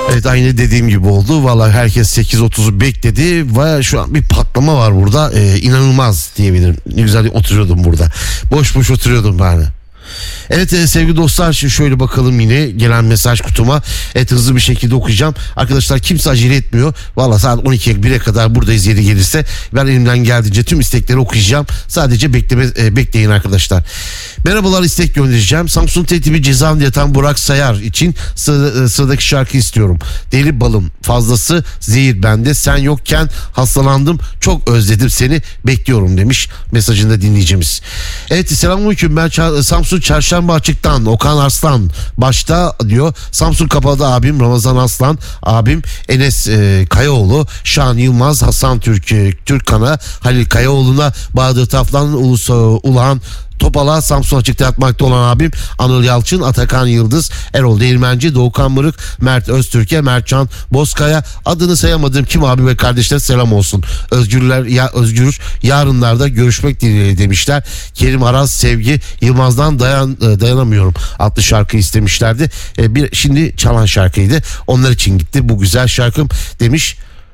Evet, aynı dediğim gibi oldu. Vallahi herkes 8.30'u bekledi ve şu an bir patlama var burada. İnanılmaz diyebilirim. Ne güzel oturuyordum burada. Boş boş oturuyordum ben. Evet sevgili dostlar, şöyle bakalım yine gelen mesaj kutuma. Evet, hızlı bir şekilde okuyacağım. Arkadaşlar kimse acele etmiyor. Valla saat 12'ye 1'e kadar buradayız yeri gelirse. Ben elimden geldiğince tüm istekleri okuyacağım. Sadece bekleyin arkadaşlar. Merhabalar, istek göndereceğim. Samsun Tertibi cezaevinde yatan Burak Sayar için sıradaki şarkı istiyorum. Deli balım fazlası zehir bende, sen yokken hastalandım, çok özledim seni, bekliyorum demiş mesajında dinleyicimiz. Evet, selamünaleyküm, ben Samsun Çarşamba Açık'tan Okan Arslan başta diyor. Samsun Kapalı abim Ramazan Aslan, abim Enes Kayaoğlu, Şahan Yılmaz, Hasan Türkan'a, Halil Kayaoğlu'na, Bahadır Taflan, Uluhan Topal'a, Samsun Açık'ta yatmakta olan abim Anıl Yalçın, Atakan Yıldız, Erol Değirmenci, Doğukan Mırık, Mert Öztürk'e, Mertcan Bozkaya, adını sayamadığım kim abi ve kardeşler selam olsun. Özgür yarınlarda görüşmek dileğiyle demişler. Kerim Aras Sevgi Yılmaz'dan dayanamıyorum adlı şarkı istemişlerdi. Şimdi çalan şarkıydı. Onlar için gitti bu güzel şarkım demiş.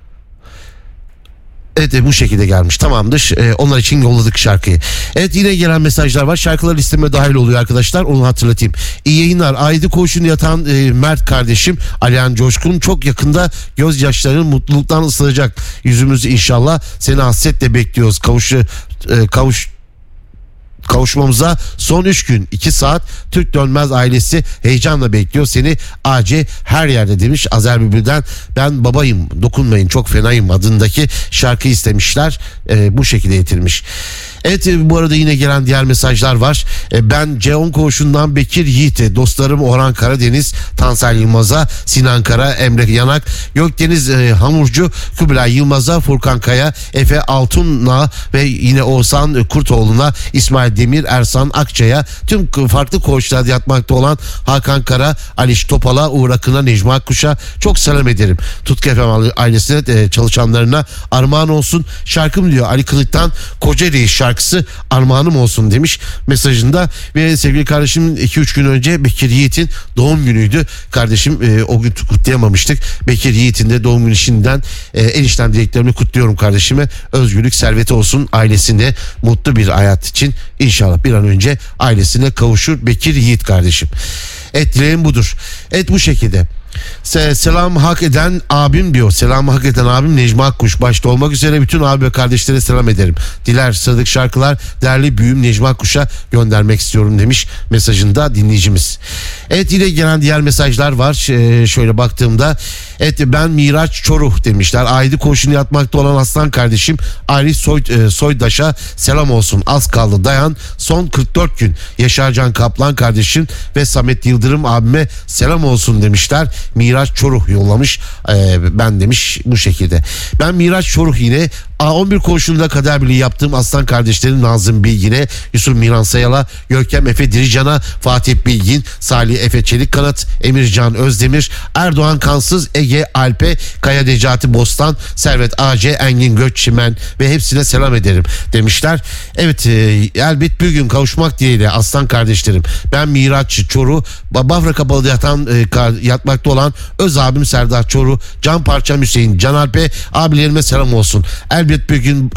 Evet, bu şekilde gelmiş, tamamdır. Onlar için yolladık şarkıyı. Evet, yine gelen mesajlar var. Şarkılar listeme dahil oluyor arkadaşlar, onu hatırlatayım. İyi yayınlar. Aydı koğuşunda yatan Mert kardeşim Alihan Coşkun çok yakında gözyaşlarının mutluluktan ıslanacak yüzümüzü inşallah. Seni hasretle bekliyoruz. Kavuşmamıza son 3 gün 2 saat, Türk Dönmez ailesi heyecanla bekliyor seni AC her yerde demiş. Azer Bülbül'den ben babayım dokunmayın çok fenayım adındaki şarkı istemişler. Bu şekilde getirmiş. Evet, bu arada yine gelen diğer mesajlar var. Ben C10 koğuşundan Bekir Yiğit'e, dostlarım Orhan Karadeniz, Tansel Yılmaz'a, Sinan Kara, Emre Yanak, Gökdeniz Hamurcu, Kubilay Yılmaz'a, Furkan Kaya, Efe Altun'a ve yine Oğuzhan Kurtoğlu'na, İsmail Demir, Ersan Akçay'a, tüm farklı koğuşlarda yatmakta olan Hakan Kara, Aliş Topal'a, Uğur Akın'a, Necmi Akkuş'a çok selam ederim. Tutku FM ailesine, çalışanlarına armağan olsun şarkım diyor. Ali Kılıç'tan Kocaeli şarkısı armağanım olsun demiş mesajında. Ve sevgili kardeşim 2-3 gün önce Bekir Yiğit'in doğum günüydü. Kardeşim o gün kutlayamamıştık. Bekir Yiğit'in de doğum günü şimdiden en içten dileklerimi kutluyorum kardeşime. Özgürlük, serveti olsun ailesinde, mutlu bir hayat için inşallah bir an önce ailesine kavuşur Bekir Yiğit kardeşim. Evet, dileğim budur. Evet, bu şekilde. Selam hak eden abim diyor. Selam hak eden abim Necmi Akkuş başta olmak üzere bütün abi ve kardeşlere selam ederim. Diler sıradaki şarkılar değerli büyüğüm Necmi Akkuş'a göndermek istiyorum demiş mesajında dinleyicimiz. Evet, yine gelen diğer mesajlar var. Şöyle baktığımda evet, ben Miraç Çoruh demişler. Aydı koğuşunu yatmakta olan aslan kardeşim Arif Soydaş'a selam olsun. Az kaldı dayan. Son 44 gün. Yaşarcan Kaplan kardeşim ve Samet Yıldırım abime selam olsun demişler. Miraç Çoruh yollamış. Ben demiş bu şekilde. Ben Miraç Çoruh yine A11 koğuşunda kader birliği yaptığım aslan kardeşlerim Nazım Bilgin'e, Yusuf Miran Sayal'a, Görkem Efe Dirican'a, Fatih Bilgin, Salih Efe Çelikkanat, Emircan Özdemir, Erdoğan Kansız, Ege Alp'e, Kaya Necati Bostan, Servet AC, Engin Gökçimen ve hepsine selam ederim demişler. Evet, elbet bir gün kavuşmak dileğiyle aslan kardeşlerim. Ben Miraç Çoruh, Bafra Kapalı'da yatmakta olan öz abim Serdar Çoruh, Can Parçam Hüseyin, Can Alp'e, abilerime selam olsun. Elbet bir gün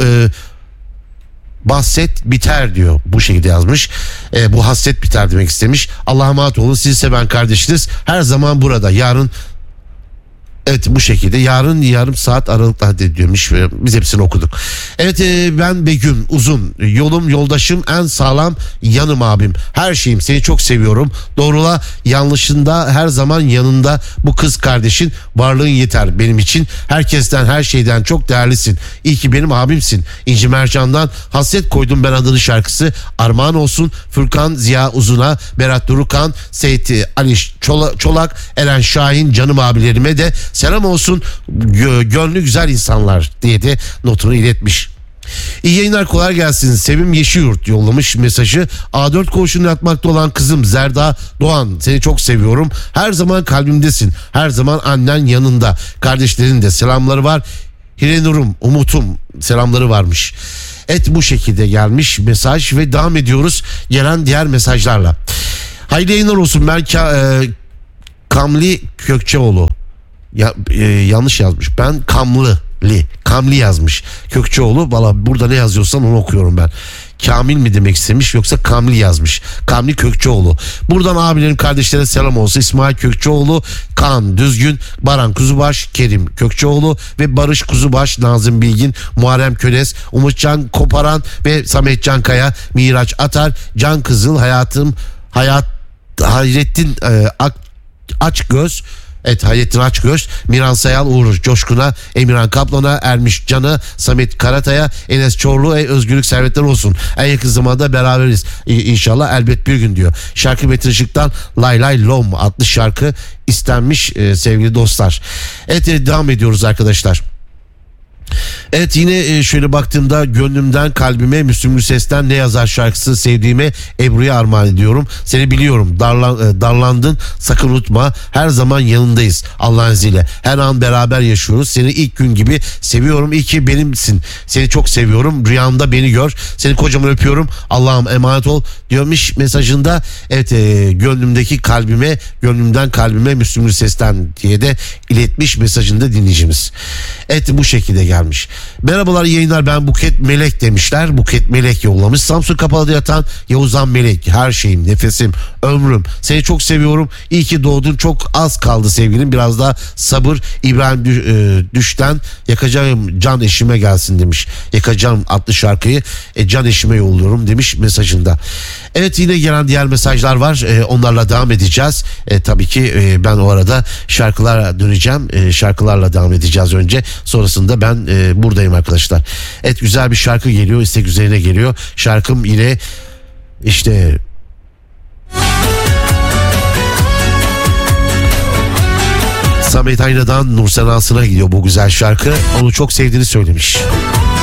bahset biter diyor. Bu şekilde yazmış. Bu hasret biter demek istemiş. Allah'a emanet olun. Sizi seven kardeşiniz her zaman burada. Yarın evet, bu şekilde yarın yarım saat aralıkla diyormuş ve biz hepsini okuduk. Evet, ben Begüm Uzun, yolum yoldaşım en sağlam yanım abim, her şeyim, seni çok seviyorum, doğrula yanlışında her zaman yanında, bu kız kardeşin varlığın yeter benim için, herkesten her şeyden çok değerlisin, iyi ki benim abimsin. İnci Mercan'dan Hasret Koydum Ben adını şarkısı armağan olsun Furkan Ziya Uzun'a, Berat Durukan, Seyit Ali Çolak, Eren Şahin canım abilerime de selam olsun, gönlü güzel insanlar diye de notunu iletmiş. İyi yayınlar, kolay gelsin. Sevim Yeşilyurt yollamış mesajı. A4 koğuşunda yatmakta olan kızım Zerda Doğan, seni çok seviyorum. Her zaman kalbimdesin. Her zaman annen yanında. Kardeşlerin de selamları var. Hirenurum, Umut'um selamları varmış. Evet, bu şekilde gelmiş mesaj ve devam ediyoruz gelen diğer mesajlarla. Hayırlı yayınlar olsun. Ben Kamli Kökçeoğlu. yanlış yazmış. Ben Kamli yazmış. Kökçeoğlu, valla burada ne yazıyorsan onu okuyorum ben. Kamil mi demek istemiş yoksa Kamli yazmış. Kamli Kökçeoğlu. Buradan abilerim kardeşlere selam olsun. İsmail Kökçeoğlu, Kaan Düzgün, Baran Kuzubaş, Kerim Kökçeoğlu ve Barış Kuzubaş, Nazım Bilgin, Muharrem Könes, Umutcan Koparan ve Samet Cankaya, Miraç Atar, Can Kızıl, Hayrettin Açgöz, Hayrettin Açgöz, Miran Sayal, Uğur Coşkun'a, Emirhan Kaplan'a, Ermiş Can'a, Samet Karatay'a, Enes Çorlu, özgürlük servetleri olsun. En yakın zamanda beraberiz inşallah, elbet bir gün diyor. Şarkı Metin Işık'tan Lay Lay Lom adlı şarkı istenmiş sevgili dostlar. Evet, devam ediyoruz arkadaşlar. Evet, yine şöyle baktığımda gönlümden kalbime Müslüm Gürses'ten Ne Yazar şarkısı sevdiğime Ebru'ya armağan ediyorum. Seni biliyorum, darlandın, sakın unutma, her zaman yanındayız Allah'ın izniyle. Her an beraber yaşıyoruz. Seni ilk gün gibi seviyorum. İyi ki benimsin. Seni çok seviyorum. Rüyamda beni gör. Seni kocaman öpüyorum. Allah'ım emanet ol diyormuş mesajında. Evet, gönlümden kalbime Müslüm Gürses'ten diye de iletmiş mesajında dinleyicimiz. Evet, bu şekilde gelmiş. Merhabalar, yayınlar, ben Buket Melek demişler. Buket Melek yollamış. Samsun Kapalı'da yatan Yavuzhan Melek, her şeyim, nefesim, ömrüm, seni çok seviyorum. İyi ki doğdun, çok az kaldı sevgilim, biraz daha sabır. İbrahim Düş'ten Yakacağım Can Eşime gelsin demiş. Yakacağım adlı şarkıyı Can Eşime yolluyorum demiş mesajında. Evet, yine gelen diğer mesajlar var. Onlarla devam edeceğiz. Tabii ki ben o arada şarkılara döneceğim. Şarkılarla devam edeceğiz önce. Sonrasında ben buradayım arkadaşlar. Evet, güzel bir şarkı geliyor. İstek üzerine geliyor. Şarkım yine işte Samet Ayna'dan Nursel Aslı'na gidiyor bu güzel şarkı. Onu çok sevdiğini söylemiş.